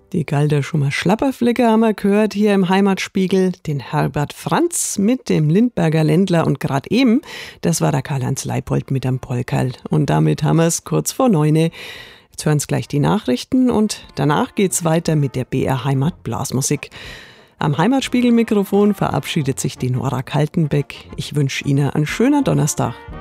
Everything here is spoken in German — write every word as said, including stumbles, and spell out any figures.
Die Galder Schummer Schlapperflicker haben wir gehört hier im Heimatspiegel, den Herbert Franz mit dem Lindberger Ländler und gerade eben, das war der Karl-Heinz Leipold mit am Polkerl. Und damit haben wir es kurz vor neune. Jetzt hören Sie gleich die Nachrichten und danach geht's weiter mit der B R Heimat Blasmusik. Am Heimatspiegel-Mikrofon verabschiedet sich die Nora Kaltenbeck. Ich wünsche Ihnen einen schönen Donnerstag.